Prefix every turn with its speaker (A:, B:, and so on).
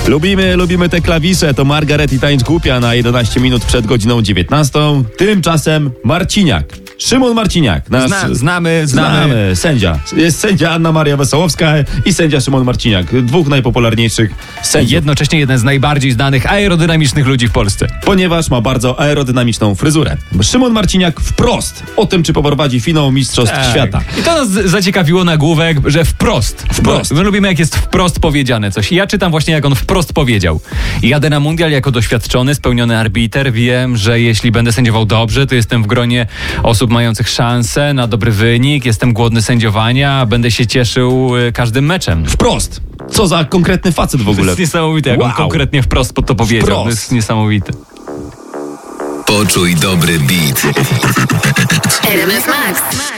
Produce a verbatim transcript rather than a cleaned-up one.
A: Lubimy, lubimy te klawisze. To Margaret i tańcz głupia na jedenaście minut przed godziną dziewiętnastą. Tymczasem Marciniak. Szymon Marciniak. Nasz,
B: Zna, znamy, znamy.
A: znamy. Sędzia. Jest sędzia Anna Maria Wesołowska i sędzia Szymon Marciniak. Dwóch najpopularniejszych sędziów.
B: Jednocześnie jeden z najbardziej znanych aerodynamicznych ludzi w Polsce.
A: Ponieważ ma bardzo aerodynamiczną fryzurę. Szymon Marciniak wprost o tym, czy poprowadzi finał Mistrzostw
B: Tak.
A: Świata.
B: I to nas zaciekawiło nagłówek, że wprost.
A: Wprost.
B: My lubimy, jak jest wprost powiedziane coś. I ja czytam właśnie, jak on wprost powiedział. Jadę na mundial jako doświadczony, spełniony arbiter. Wiem, że jeśli będę sędziował dobrze, to jestem w gronie osób mających szansę na dobry wynik. Jestem głodny sędziowania, będę się cieszył y, każdym meczem.
A: Wprost. Co za konkretny facet w
B: To
A: ogóle.
B: jest niesamowite, jak
A: Wow.
B: on konkretnie wprost to powiedział.
A: Wprost.
B: To jest niesamowite.
C: Poczuj dobry beat.
D: R M F Max.